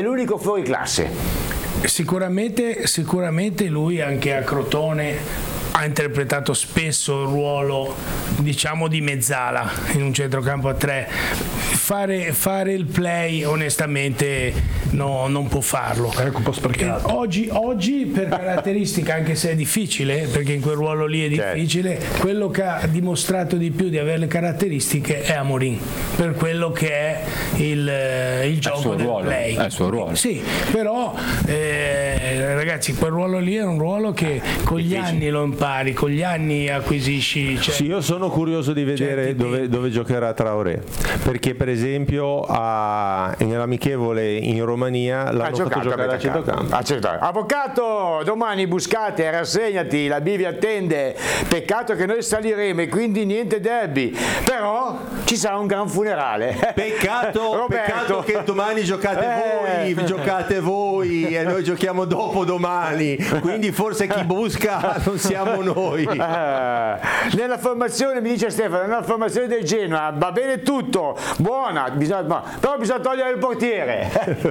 è l'unico fuori classe. Sicuramente lui anche a Crotone ha interpretato spesso il ruolo, diciamo, di mezzala in un centrocampo a 3. Fare il play onestamente non può farlo. È un po' sprecato. Oggi per caratteristica, anche se è difficile, perché in quel ruolo lì è difficile, quello che ha dimostrato di più di avere le caratteristiche è Amorim, per quello che è il gioco del play. È il suo ruolo. Sì, però ragazzi, quel ruolo lì è un ruolo che con gli anni lo impari, con gli anni acquisisci. Sì, io sono curioso di vedere dove giocherà Traoré, perché per esempio nell'amichevole in Romania l'hanno fatto giocare a centrocampo. Avvocato, domani buscate, rassegnati, la B vi attende. Peccato che noi saliremo e quindi niente derby, però ci sarà un gran funerale. Peccato che domani giocate voi e noi giochiamo dopo domani, quindi forse chi busca non siamo noi. Nella formazione, mi dice Stefano, nella formazione del Genoa va bene tutto, buona, però bisogna togliere il portiere.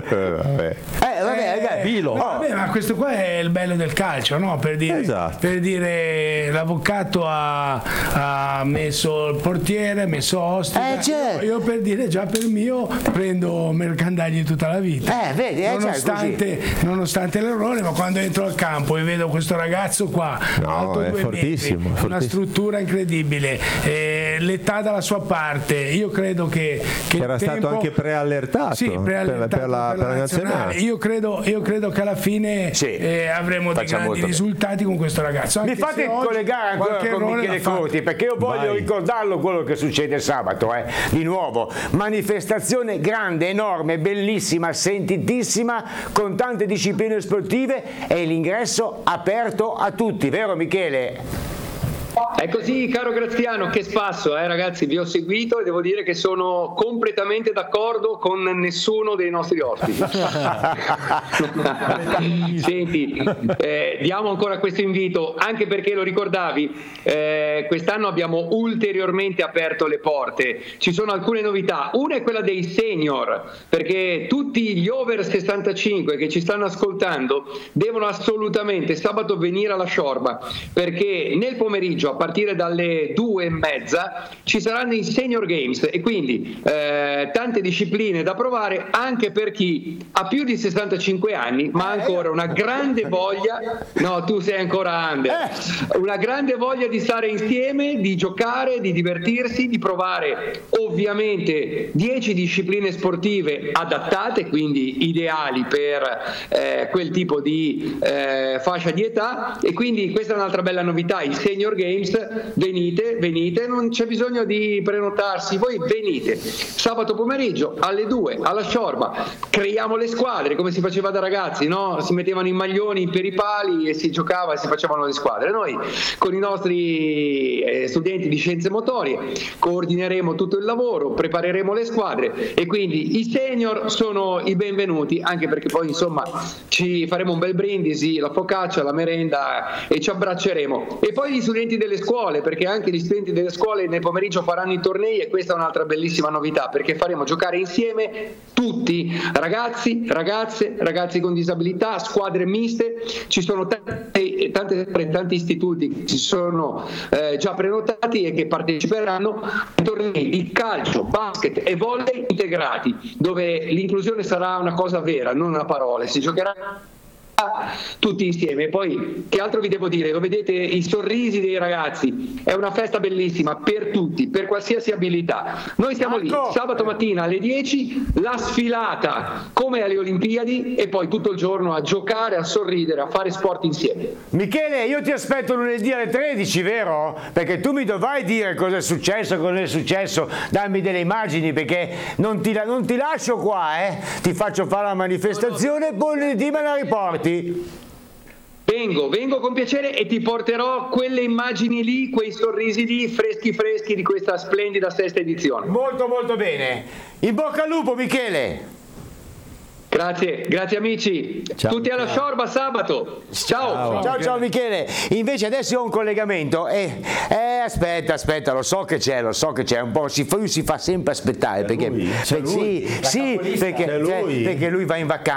Ma questo qua è il bello del calcio, no? Per dire l'avvocato ha messo il portiere, ha messo Ostia. Io per dire, già per mio prendo Mercandagli tutta la vita. Nonostante l'errore, ma quando entro al campo e vedo questo ragazzo qua, alto 2 metri, una struttura incredibile, l'età dalla sua parte, io credo che era stato anche preallertato, per la nazionale. Io credo che alla fine avremo dei grandi risultati con questo ragazzo. Mi fate collegare ancora con Michele Corti, perché io voglio ricordarlo quello che succede sabato, di nuovo, manifestazione grande, enorme, bellissima, sentitissima, con tante discipline sportive e l'ingresso aperto a tutti, vero Michele? È così, caro Graziano, che spasso, ragazzi, vi ho seguito e devo dire che sono completamente d'accordo con nessuno dei nostri ospiti. Senti, diamo ancora questo invito, anche perché lo ricordavi, quest'anno abbiamo ulteriormente aperto le porte, ci sono alcune novità, una è quella dei senior, perché tutti gli over 65 che ci stanno ascoltando devono assolutamente sabato venire alla Sciorba, perché nel pomeriggio a partire dalle 2:30 ci saranno i Senior Games e quindi tante discipline da provare anche per chi ha più di 65 anni ma ha ancora una grande voglia, no, tu sei ancora under, una grande voglia di stare insieme, di giocare, di divertirsi, di provare ovviamente 10 discipline sportive adattate, quindi ideali per quel tipo di fascia di età, e quindi questa è un'altra bella novità, i Senior Games. Venite, non c'è bisogno di prenotarsi, voi venite sabato pomeriggio alle 2 alla Sciorba, creiamo le squadre come si faceva da ragazzi, no? Si mettevano i maglioni per i pali e si giocava e si facevano le squadre. Noi con i nostri studenti di scienze motorie coordineremo tutto il lavoro, prepareremo le squadre e quindi i senior sono i benvenuti, anche perché poi insomma ci faremo un bel brindisi, la focaccia, la merenda e ci abbracceremo. E poi gli studenti delle scuole, perché anche gli studenti delle scuole nel pomeriggio faranno i tornei e questa è un'altra bellissima novità, perché faremo giocare insieme tutti, ragazzi, ragazze, ragazzi con disabilità, squadre miste, ci sono tanti istituti che si sono già prenotati e che parteciperanno ai tornei di calcio, basket e volley integrati, dove l'inclusione sarà una cosa vera, non una parola, si giocherà tutti insieme. Poi che altro vi devo dire? Lo vedete, i sorrisi dei ragazzi, è una festa bellissima per tutti, per qualsiasi abilità. Noi siamo lì sabato mattina alle 10, la sfilata come alle Olimpiadi e poi tutto il giorno a giocare, a sorridere, a fare sport insieme. Michele, io ti aspetto lunedì alle 13, vero? Perché tu mi dovrai dire cosa è successo, cosa non è successo, dammi delle immagini, perché non ti lascio qua, ti faccio fare la manifestazione e poi lunedì me la riporti. Vengo con piacere e ti porterò quelle immagini lì, quei sorrisi lì, freschi di questa splendida sesta edizione. Molto molto bene. In bocca al lupo, Michele. Grazie amici. Ciao, tutti alla Sciorba sabato. Ciao Michele. Invece adesso ho un collegamento aspetta, lo so che c'è un po', si fa sempre aspettare perché lui va in vacanza.